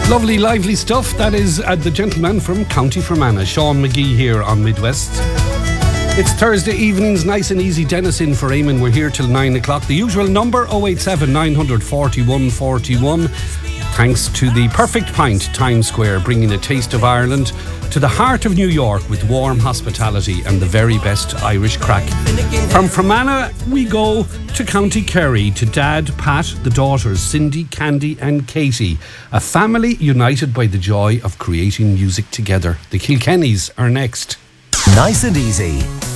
Lovely, lively stuff. That is the gentleman from County Fermanagh, Sean McGee, here on Midwest. It's Thursday evenings, nice and easy. Dennis in for Eamon. We're here till 9 o'clock. The usual number, 087 900 41 41. Thanks to the Perfect Pint, Times Square, bringing a taste of Ireland to the heart of New York with warm hospitality and the very best Irish crack. From Fermanagh, we go to County Kerry, to Dad, Pat, the daughters, Cindy, Candy and Katie. A family united by the joy of creating music together. The Kilkennys are next. Nice and easy